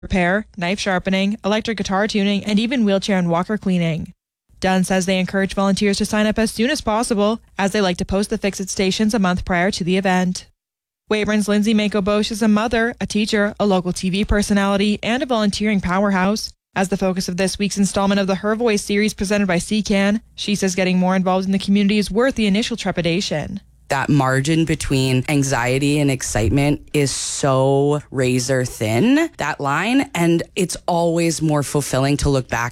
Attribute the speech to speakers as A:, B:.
A: repair, knife sharpening, electric guitar tuning, and even wheelchair and walker cleaning. Dunn says they encourage volunteers to sign up as soon as possible, as they like to post the Fix-It stations a month prior to the event. Weyburn's Lindsay Mako-Bosch is a mother, a teacher, a local TV personality, and a volunteering powerhouse. As the focus of this week's installment of the Her Voice series presented by CCAN, she says getting more involved in the community is worth the initial trepidation.
B: That margin between anxiety and excitement is so razor thin, that line, and it's always more fulfilling to look back